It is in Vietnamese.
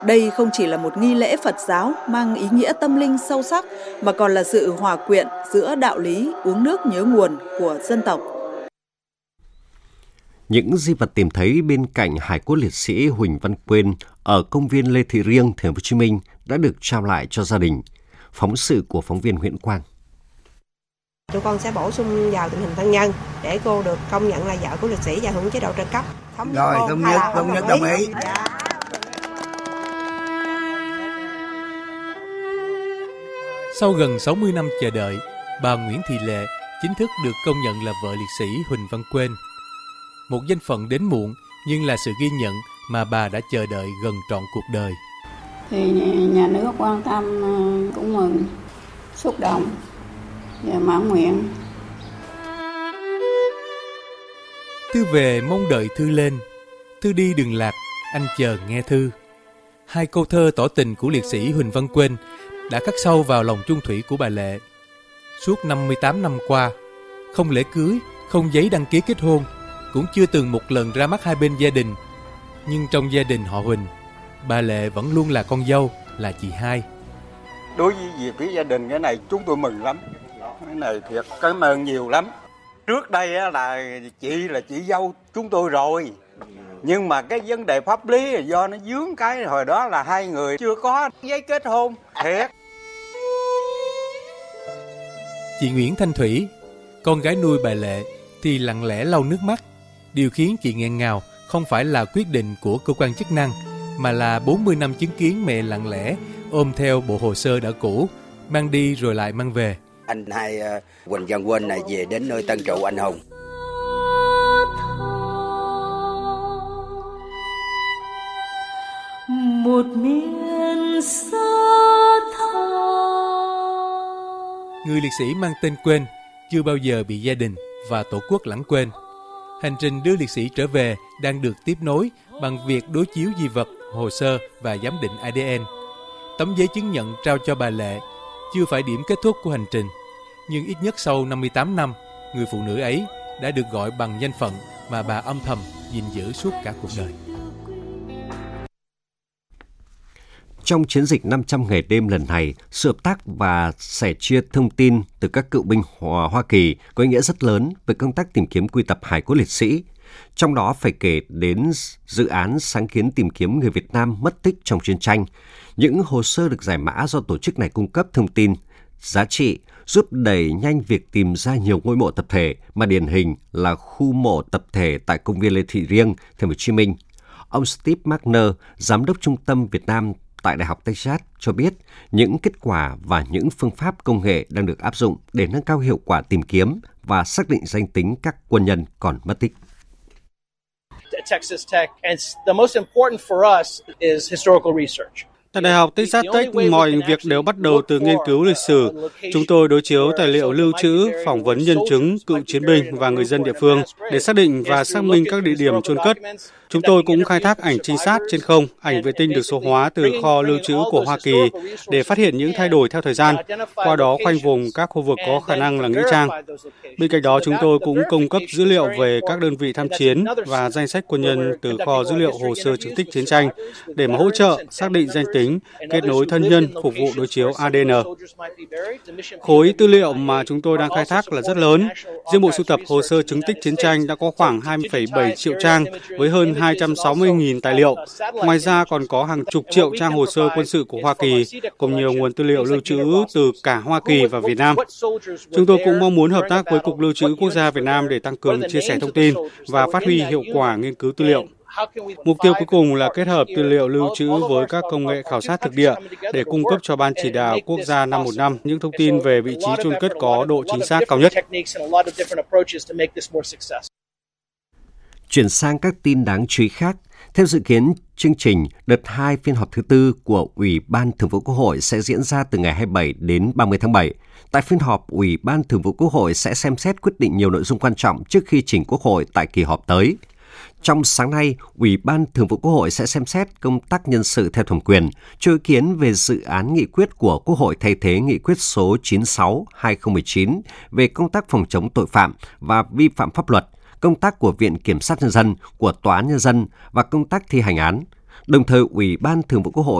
Đây không chỉ là một nghi lễ Phật giáo mang ý nghĩa tâm linh sâu sắc, mà còn là sự hòa quyện giữa đạo lý uống nước nhớ nguồn của dân tộc. Những di vật tìm thấy bên cạnh hài cốt liệt sĩ Huỳnh Văn Quên ở công viên Lê Thị Riêng, Thành phố Hồ Chí Minh đã được trao lại cho gia đình. Phóng sự của phóng viên Nguyễn Quang. Tụi con sẽ bổ sung vào tình hình thân nhân để cô được công nhận là vợ của liệt sĩ và hưởng chế độ trợ cấp. Thống nhất đồng ý. Sau gần 60 năm chờ đợi, bà Nguyễn Thị Lệ chính thức được công nhận là vợ liệt sĩ Huỳnh Văn Quên. Một danh phận đến muộn nhưng là sự ghi nhận mà bà đã chờ đợi gần trọn cuộc đời. Thì nhà nước quan tâm cũng mừng, xúc động và mãn nguyện. Thư về mong đợi thư lên, thư đi đừng lạc, anh chờ nghe thư. Hai câu thơ tỏ tình của liệt sĩ Huỳnh Văn Quên đã khắc sâu vào lòng chung thủy của bà Lệ. Suốt 58 năm qua, không lễ cưới, không giấy đăng ký kết hôn, cũng chưa từng một lần ra mắt hai bên gia đình. Nhưng trong gia đình họ Huỳnh, bà Lệ vẫn luôn là con dâu, là chị hai. Đối với phía gia đình cái này chúng tôi mừng lắm. Cái này thiệt cảm ơn nhiều lắm. Trước đây là chị dâu chúng tôi rồi. Nhưng mà cái vấn đề pháp lý là do nó vướng cái hồi đó là hai người chưa có giấy kết hôn. Thiệt. Chị Nguyễn Thanh Thủy, con gái nuôi bà Lệ, thì lặng lẽ lau nước mắt. Điều khiến chị nghẹn ngào không phải là quyết định của cơ quan chức năng, mà là 40 năm chứng kiến mẹ lặng lẽ ôm theo bộ hồ sơ đã cũ, mang đi rồi lại mang về. Anh hai Huỳnh Văn Quên này về đến nơi tân trụ anh hùng. Một miền xa thẳm. Người liệt sĩ mang tên Quên chưa bao giờ bị gia đình và tổ quốc lãng quên. Hành trình đưa liệt sĩ trở về đang được tiếp nối bằng việc đối chiếu di vật, hồ sơ và giám định ADN. Tấm giấy chứng nhận trao cho bà Lệ chưa phải điểm kết thúc của hành trình, nhưng ít nhất sau 58 năm, người phụ nữ ấy đã được gọi bằng danh phận mà bà âm thầm gìn giữ suốt cả cuộc đời. Trong chiến dịch 500 ngày đêm lần này, sự hợp tác và sẻ chia thông tin từ các cựu binh Hoa Kỳ có ý nghĩa rất lớn về công tác tìm kiếm quy tập hài cốt liệt sĩ. Trong đó phải kể đến dự án sáng kiến tìm kiếm người Việt Nam mất tích trong chiến tranh. Những hồ sơ được giải mã do tổ chức này cung cấp thông tin giá trị, giúp đẩy nhanh việc tìm ra nhiều ngôi mộ tập thể, mà điển hình là khu mộ tập thể tại công viên Lê Thị Riêng, Thành phố Hồ Chí Minh. Ông Steve Magner, giám đốc Trung tâm Việt Nam tại Đại học Texas cho biết những kết quả và những phương pháp công nghệ đang được áp dụng để nâng cao hiệu quả tìm kiếm và xác định danh tính các quân nhân còn mất tích. Texas Tech, and the most important for us is historical research. Tại Đại học Texas Tech, mọi việc đều bắt đầu từ nghiên cứu lịch sử. Chúng tôi đối chiếu tài liệu lưu trữ, phỏng vấn nhân chứng, cựu chiến binh và người dân địa phương để xác định và xác minh các địa điểm chôn cất. Chúng tôi cũng khai thác ảnh trinh sát trên không, ảnh vệ tinh được số hóa từ kho lưu trữ của Hoa Kỳ để phát hiện những thay đổi theo thời gian, qua đó khoanh vùng các khu vực có khả năng là nghĩa trang. Bên cạnh đó, chúng tôi cũng cung cấp dữ liệu về các đơn vị tham chiến và danh sách quân nhân từ kho dữ liệu hồ sơ chứng tích chiến tranh để mà hỗ trợ xác định danh tính, kết nối thân nhân, phục vụ đối chiếu ADN. Khối tư liệu mà chúng tôi đang khai thác là rất lớn. Riêng bộ sưu tập hồ sơ chứng tích chiến tranh đã có khoảng 20,7 triệu trang với hơn 260.000 tài liệu. Ngoài ra còn có hàng chục triệu trang hồ sơ quân sự của Hoa Kỳ, cùng nhiều nguồn tư liệu lưu trữ từ cả Hoa Kỳ và Việt Nam. Chúng tôi cũng mong muốn hợp tác với Cục Lưu trữ Quốc gia Việt Nam để tăng cường chia sẻ thông tin và phát huy hiệu quả nghiên cứu tư liệu. Mục tiêu cuối cùng là kết hợp tư liệu lưu trữ với các công nghệ khảo sát thực địa để cung cấp cho Ban Chỉ đạo Quốc gia 515 những thông tin về vị trí chôn cất có độ chính xác cao nhất. Chuyển sang các tin đáng chú ý khác. Theo dự kiến, chương trình đợt 2 phiên họp thứ tư của Ủy ban Thường vụ Quốc hội sẽ diễn ra từ ngày 27 đến 30 tháng 7. Tại phiên họp, Ủy ban Thường vụ Quốc hội sẽ xem xét quyết định nhiều nội dung quan trọng trước khi trình Quốc hội tại kỳ họp tới. Trong sáng nay, Ủy ban Thường vụ Quốc hội sẽ xem xét công tác nhân sự theo thẩm quyền, cho ý kiến về dự án nghị quyết của Quốc hội thay thế nghị quyết số 96/2019 về công tác phòng chống tội phạm và vi phạm pháp luật, công tác của Viện Kiểm sát Nhân dân, của Tòa án Nhân dân và công tác thi hành án. Đồng thời, Ủy ban Thường vụ Quốc hội